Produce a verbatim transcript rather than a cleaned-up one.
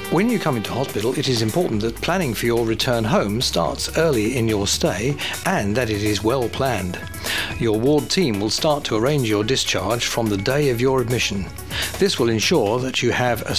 When you come into hospital, it is important that planning for your return home starts early in your stay and that it is well planned. Your ward team will start to arrange your discharge from the day of your admission. This will ensure that you have a